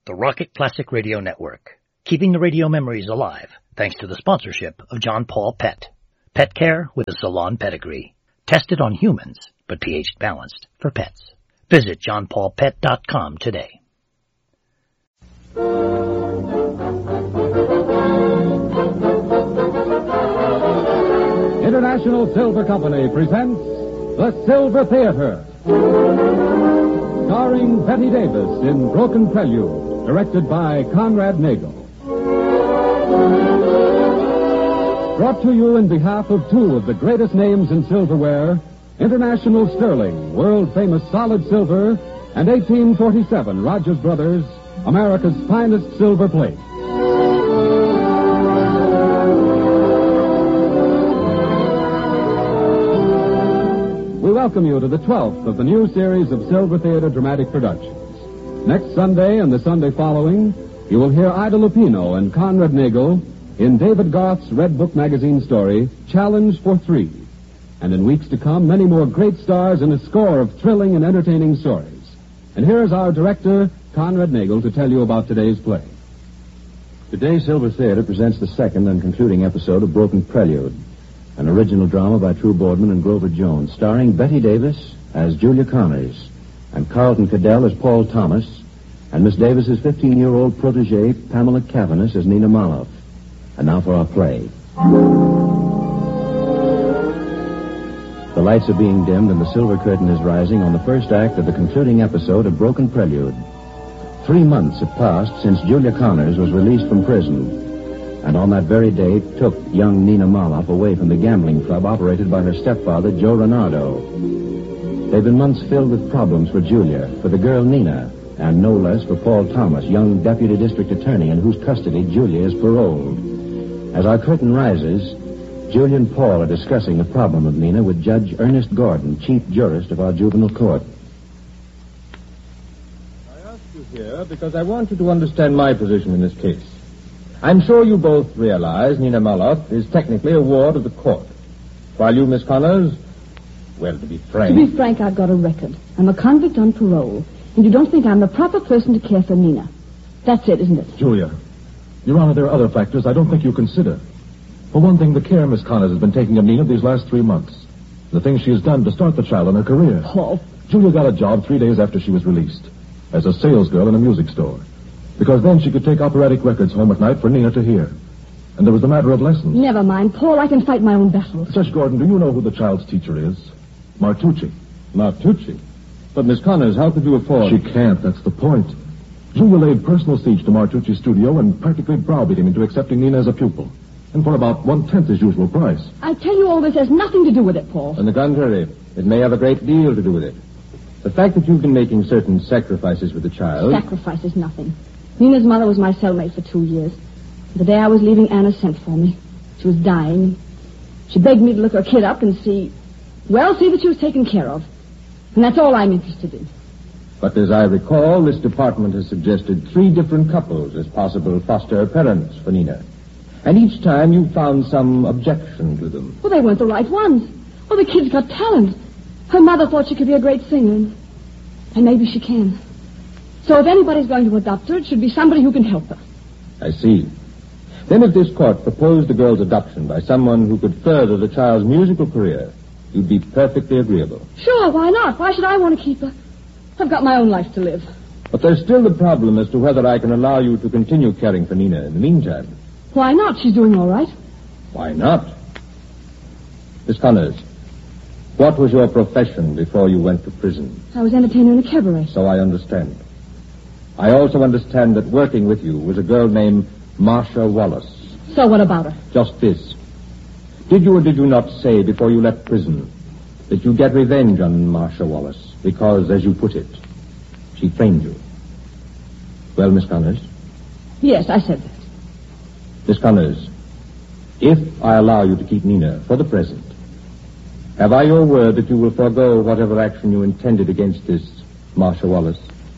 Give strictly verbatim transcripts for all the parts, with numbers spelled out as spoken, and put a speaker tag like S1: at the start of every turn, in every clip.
S1: the Rocket Classic Radio Network, keeping the radio memories alive thanks to the sponsorship of John Paul Pet. Pet care with a salon pedigree. Tested on humans, but pH balanced for pets. Visit john paul pet dot com today.
S2: International Silver Company presents The Silver Theater, starring Betty Davis in Broken Prelude, directed by Conrad Nagel. Brought to you in behalf of two of the greatest names in silverware, International Sterling, world-famous solid silver, and eighteen forty-seven Rogers Brothers, America's finest silver plate. We welcome you to the twelfth of the new series of Silver Theater dramatic productions. Next Sunday and the Sunday following, you will hear Ida Lupino and Conrad Nagel in David Garth's Red Book magazine story, Challenge for Three. And in weeks to come, many more great stars and a score of thrilling and entertaining stories. And here is our director, Conrad Nagel, to tell you about today's play.
S3: Today, Silver Theater presents the second and concluding episode of Broken Prelude, an original drama by True Boardman and Grover Jones, starring Betty Davis as Julia Connors, and Carlton Cadell as Paul Thomas, and Miss Davis's fifteen-year-old protege, Pamela Cavanis, as Nina Maloff. And now for our play. The lights are being dimmed and the silver curtain is rising on the first act of the concluding episode of Broken Prelude. Three months have passed since Julia Connors was released from prison, and on that very day took young Nina Maloff away from the gambling club operated by her stepfather, Joe Renardo. They've been months filled with problems for Julia, for the girl Nina, and no less for Paul Thomas, young deputy district attorney in whose custody Julia is paroled. As our curtain rises, Julia and Paul are discussing the problem of Nina with Judge Ernest Gordon, chief jurist of our juvenile court.
S4: I asked you here because I want you to understand my position in this case. I'm sure you both realize Nina Maloff is technically a ward of the court, while you, Miss Connors, well, to be frank...
S5: To be frank, I've got a record. I'm a convict on parole, and you don't think I'm the proper person to care for Nina. That's it, isn't it?
S6: Julia, Your Honor, there are other factors I don't think you consider. For one thing, the care Miss Connors has been taking of Nina these last three months. The things she has done to start the child in her career.
S5: Paul.
S6: Julia got a job three days after she was released, as a salesgirl in a music store. Because then she could take operatic records home at night for Nina to hear. And there was the matter of lessons.
S5: Never mind, Paul. I can fight my own battles.
S6: Judge Gordon, do you know who the child's teacher is? Martucci.
S4: Martucci? But, Miss Connors, how could you afford...
S6: She can't, that's the point. Julia laid personal siege to Martucci's studio and practically browbeat him into accepting Nina as a pupil. And for about one-tenth his usual price.
S5: I tell you, all this has nothing to do with it, Paul.
S4: On the contrary, it may have a great deal to do with it. The fact that you've been making certain sacrifices with the child...
S5: Sacrifice is nothing. Nina's mother was my cellmate for two years. The day I was leaving, Anna sent for me. She was dying. She begged me to look her kid up and see... Well, see that she was taken care of. And that's all I'm interested in.
S4: But as I recall, this department has suggested three different couples as possible foster parents for Nina. And each time you found some objection to them.
S5: Well, they weren't the right ones. Well, the kid's got talent. Her mother thought she could be a great singer. And maybe she can. So if anybody's going to adopt her, it should be somebody who can help her.
S4: I see. Then if this court proposed the girl's adoption by someone who could further the child's musical career, you'd be perfectly agreeable.
S5: Sure, why not? Why should I want to keep her? I've got my own life to live.
S4: But there's still the problem as to whether I can allow you to continue caring for Nina in the meantime.
S5: Why not? She's doing all right.
S4: Why not? Miss Connors, what was your profession before you went to prison?
S5: I was entertainer in a cabaret.
S4: So I understand. I also understand that working with you was a girl named Marcia Wallace.
S5: So what about her?
S4: Just this. Did you or did you not say before you left prison that you get revenge on Marcia Wallace because, as you put it, she framed you? Well, Miss Connors?
S5: Yes, I said that.
S4: Miss Connors, if I allow you to keep Nina for the present, have I your word that you will forego whatever action you intended against this Marcia Wallace?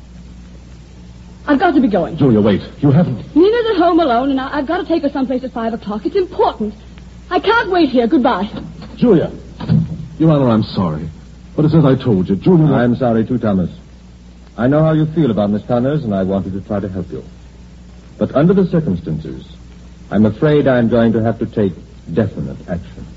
S5: I've got to be going.
S6: Julia, wait. You haven't...
S5: Nina's at home alone, and I- I've got to take her someplace at five o'clock. It's important. I can't wait here. Goodbye.
S6: Julia. Your Honor, I'm sorry. But it's as I told you, Julia...
S4: I'm sorry, too, Thomas. I know how you feel about Miss Connors, and I wanted to try to help you. But under the circumstances, I'm afraid I'm going to have to take definite action.